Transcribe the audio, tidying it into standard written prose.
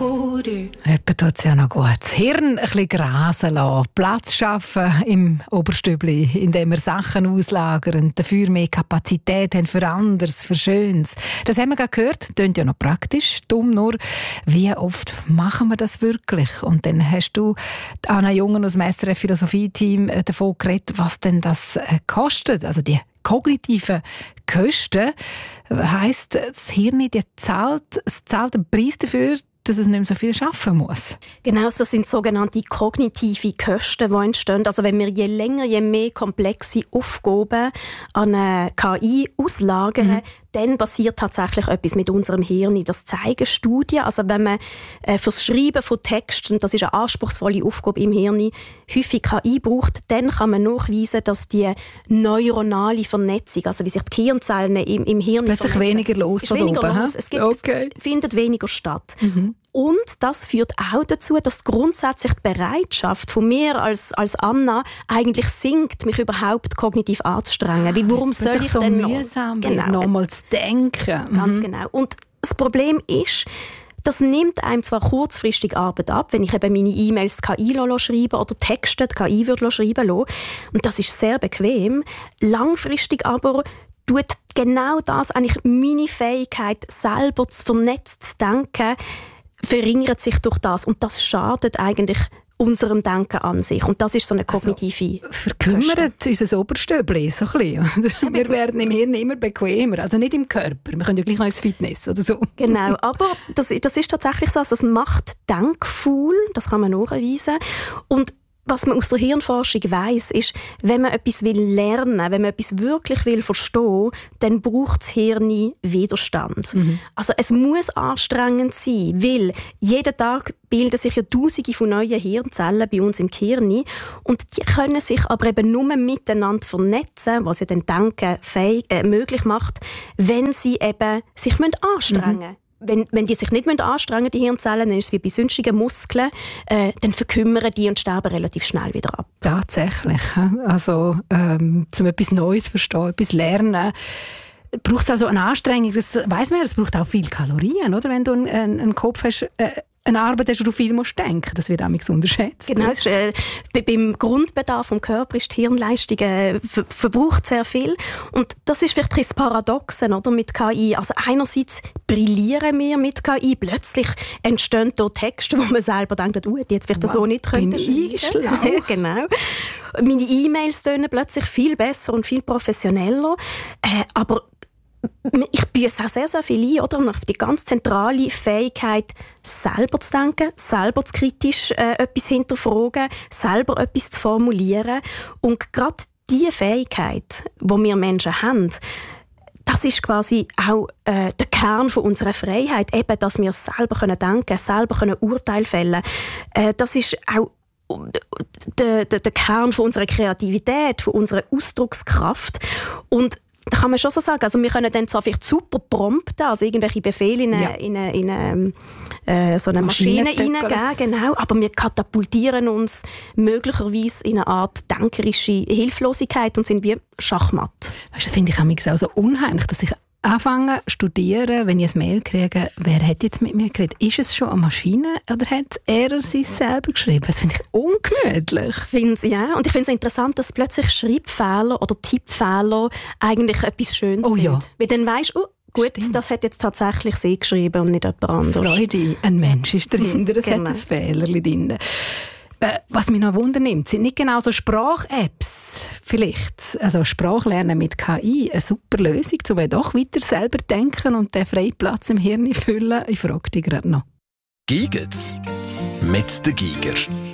Etwa tut es ja noch gut. Das Hirn ein bisschen grasen lassen, Platz schaffen im Oberstübli, indem wir Sachen auslagern, dafür mehr Kapazität haben für anderes, für Schönes. Das haben wir gerade gehört, klingt ja noch praktisch, dumm nur, wie oft machen wir das wirklich? Und dann hast du, Anna Jungen aus dem SRF Philosophie-Team, davon geredet, was denn das kostet, also die kognitiven Kosten. Heisst, das Hirn zahlt einen Preis dafür, dass es nicht mehr so viel arbeiten muss. Genau, das sind sogenannte kognitive Kosten, die entstehen. Also wenn wir je länger, je mehr komplexe Aufgaben an eine KI auslagern, dann passiert tatsächlich etwas mit unserem Hirn. Das zeigen Studien. Also wenn man fürs Schreiben von Texten, das ist eine anspruchsvolle Aufgabe im Hirn, häufig KI braucht, dann kann man nachweisen, dass die neuronale Vernetzung, also wie sich die Hirnzellen im Hirn vernetzen, plötzlich weniger los. Es findet weniger statt. Und das führt auch dazu, dass grundsätzlich die Bereitschaft von mir als Anna eigentlich sinkt, mich überhaupt kognitiv anzustrengen. Weil warum soll ich so denn mühsam nochmal zu denken? Ganz genau. Und das Problem ist, das nimmt einem zwar kurzfristig Arbeit ab, wenn ich eben meine E-Mails KI schreibe oder Texte die KI schreiben lasse. Und das ist sehr bequem. Langfristig aber tut genau das, eigentlich meine Fähigkeit, selber vernetzt zu denken, verringert sich durch das. Und das schadet eigentlich unserem Denken an sich. Und das ist so eine kognitive verkümmert unser Oberstübli so ein bisschen. Wir werden im Hirn immer bequemer, also nicht im Körper. Wir können ja gleich noch ins Fitness oder so. Genau, aber das ist tatsächlich so, das macht denkfaul, das kann man nachweisen. Und was man aus der Hirnforschung weiss, ist, wenn man etwas lernen will, wenn man etwas wirklich verstehen will, dann braucht das Hirn Widerstand. Also es muss anstrengend sein, weil jeden Tag bilden sich ja Tausende von neuen Hirnzellen bei uns im Gehirn und die können sich aber eben nur miteinander vernetzen, was ja dann Denken möglich macht, wenn sie eben sich anstrengen müssen. Wenn die sich nicht anstrengen müssen, die Hirnzellen, dann ist es wie bei sonstigen Muskeln, dann verkümmern die und sterben relativ schnell wieder ab. Tatsächlich. Also, um etwas Neues zu verstehen, etwas lernen, braucht es also eine Anstrengung. Das weiss man ja, es braucht auch viel Kalorien, oder? Wenn du einen Kopf hast, eine Arbeit hast, wo du viel musst denken. Das wird manchmal unterschätzt. Genau, es ist, beim Grundbedarf vom Körper ist die Hirnleistung verbraucht sehr viel. Und das ist vielleicht das Paradoxe, oder, mit KI. Also einerseits brillieren wir mit KI, plötzlich entstehen da Texte, wo man selber denkt, jetzt wird das so nicht schreiben. Genau. Meine E-Mails tönen plötzlich viel besser und viel professioneller. Aber ich büße auch sehr, sehr viel ein, oder? Und die ganz zentrale Fähigkeit, selber zu denken, selber zu kritisch etwas hinterfragen, selber etwas zu formulieren. Und gerade diese Fähigkeit, die wir Menschen haben, das ist quasi auch der Kern von unserer Freiheit, eben, dass wir selber denken können, selber Urteile fällen können. Das ist auch der Kern von unserer Kreativität, von unserer Ausdruckskraft. Und da kann man schon so sagen, also wir können dann zwar vielleicht super prompten, also irgendwelche Befehle in so eine Maschine hineingeben, genau, aber wir katapultieren uns möglicherweise in eine Art denkerische Hilflosigkeit und sind wie Schachmatt. Weißt du, das finde ich auch so unheimlich, dass ich anfangen zu studieren, wenn ich ein Mail kriege, wer hat jetzt mit mir geredet? Ist es schon eine Maschine oder hat er sich selber geschrieben? Das finde ich ungemütlich. Ja, und ich finde es interessant, dass plötzlich Schreibfehler oder Tippfehler eigentlich etwas Schönes sind. Ja. Weil dann weisst du, gut, stimmt, das hat jetzt tatsächlich sie geschrieben und nicht jemand anderes. Freude, ein Mensch ist dahinter, es hat ein Fehlerchen drin. Was mich noch wundernimmt, sind nicht genau so Sprach-Apps vielleicht, also Sprachlernen mit KI, eine super Lösung, um doch weiter selber denken und den freien Platz im Hirn füllen? Ich frage dich gerade noch. Giget's mit den Giger.